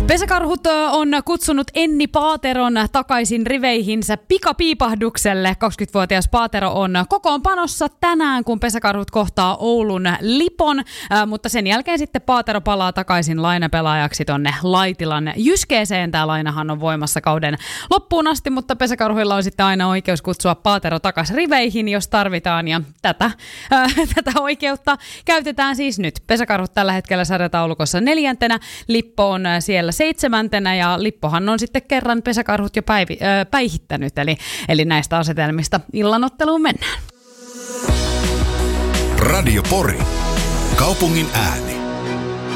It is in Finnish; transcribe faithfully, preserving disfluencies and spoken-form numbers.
Pesäkarhut on kutsunut Enni Paateron takaisin riveihinsä pikapiipahdukselle. kaksikymmentävuotias Paatero on kokoonpanossa tänään, kun Pesäkarhut kohtaa Oulun Lipon, äh, mutta sen jälkeen sitten Paatero palaa takaisin lainapelaajaksi tonne Laitilan Jyskeeseen. Tämä lainahan on voimassa kauden loppuun asti, mutta Pesäkarhuilla on sitten aina oikeus kutsua Paatero takaisin riveihin, jos tarvitaan, ja tätä, äh, tätä oikeutta käytetään siis nyt. Pesäkarhut tällä hetkellä sarjataulukossa neljäntenä, Lippo on siellä seitsemäntenä, ja Lippohan on sitten kerran Pesäkarhut jo päivi, äh, päihittänyt, eli, eli näistä asetelmista illanotteluun mennään. Radio Pori, kaupungin ääni.